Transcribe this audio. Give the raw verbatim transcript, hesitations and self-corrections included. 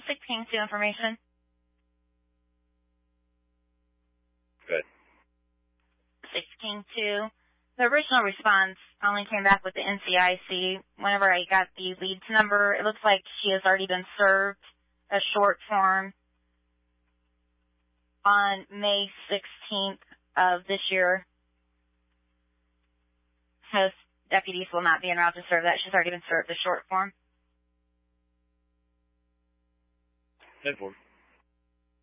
sixteen two information. Good. sixteen two. The original response only came back with the N C I C. Whenever I got the leads number, it looks like she has already been served a short form on May sixteenth of this year. Host deputies will not be en route to serve that. She's already been served the short form. ten four.